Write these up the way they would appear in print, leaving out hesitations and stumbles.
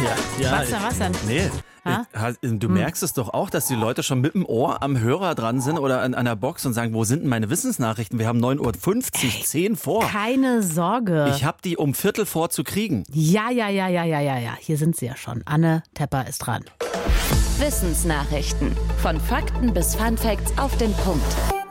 Ja, Was denn? Nee. Du merkst es doch auch, dass die Leute schon mit dem Ohr am Hörer dran sind oder an einer Box und sagen, wo sind denn meine Wissensnachrichten? Wir haben 9.50 Uhr, 10 vor. Keine Sorge. Ich habe die um Viertel vor zu kriegen. Ja. Hier sind sie ja schon. Anne Tepper ist dran. Wissensnachrichten. Von Fakten bis Funfacts auf den Punkt.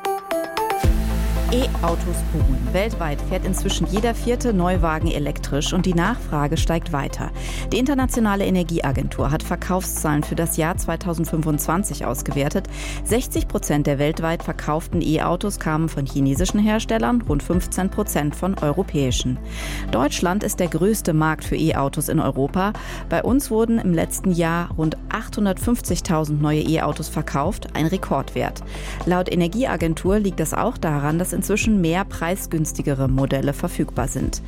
E-Autos boomen. Weltweit fährt inzwischen jeder 4. Neuwagen elektrisch und die Nachfrage steigt weiter. Die Internationale Energieagentur hat Verkaufszahlen für das Jahr 2025 ausgewertet. 60% der weltweit verkauften E-Autos kamen von chinesischen Herstellern, rund 15% von europäischen. Deutschland ist der größte Markt für E-Autos in Europa. Bei uns wurden im letzten Jahr rund 850.000 neue E-Autos verkauft, ein Rekordwert. Laut Energieagentur liegt das auch daran, dass inzwischen mehr preisgünstigere Modelle verfügbar sind.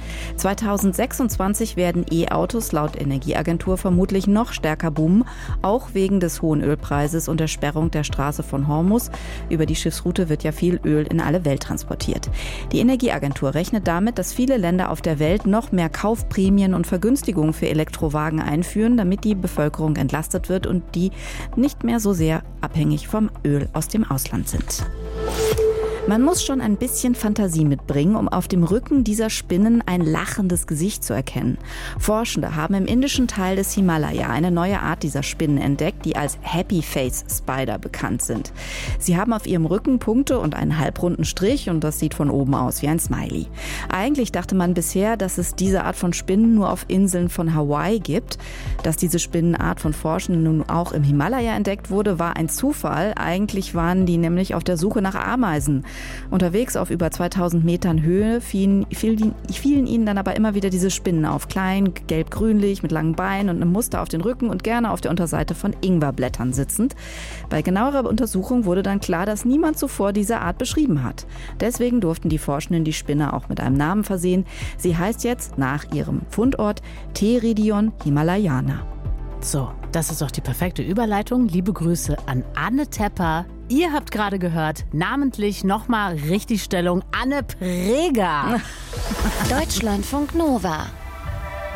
2026 werden E-Autos laut Energieagentur vermutlich noch stärker boomen, auch wegen des hohen Ölpreises und der Sperrung der Straße von Hormuz. Über die Schiffsroute wird ja viel Öl in alle Welt transportiert. Die Energieagentur rechnet damit, dass viele Länder auf der Welt noch mehr Kaufprämien und Vergünstigungen für Elektrowagen einführen, damit die Bevölkerung entlastet wird und die nicht mehr so sehr abhängig vom Öl aus dem Ausland sind. Man muss schon ein bisschen Fantasie mitbringen, um auf dem Rücken dieser Spinnen ein lachendes Gesicht zu erkennen. Forschende haben im indischen Teil des Himalaya eine neue Art dieser Spinnen entdeckt, die als Happy Face Spider bekannt sind. Sie haben auf ihrem Rücken Punkte und einen halbrunden Strich und das sieht von oben aus wie ein Smiley. Eigentlich dachte man bisher, dass es diese Art von Spinnen nur auf Inseln von Hawaii gibt. Dass diese Spinnenart von Forschenden nun auch im Himalaya entdeckt wurde, war ein Zufall. Eigentlich waren die nämlich auf der Suche nach Ameisen. Unterwegs auf über 2000 Metern Höhe fielen ihnen dann aber immer wieder diese Spinnen auf. Klein, gelb-grünlich, mit langen Beinen und einem Muster auf den Rücken und gerne auf der Unterseite von Ingwerblättern sitzend. Bei genauerer Untersuchung wurde dann klar, dass niemand zuvor diese Art beschrieben hat. Deswegen durften die Forschenden die Spinne auch mit einem Namen versehen. Sie heißt jetzt nach ihrem Fundort Pteridion himalayana. So, das ist doch die perfekte Überleitung. Liebe Grüße an Anne Tepper. Ihr habt gerade gehört, namentlich nochmal Richtigstellung, Anne Preger. Deutschlandfunk Nova.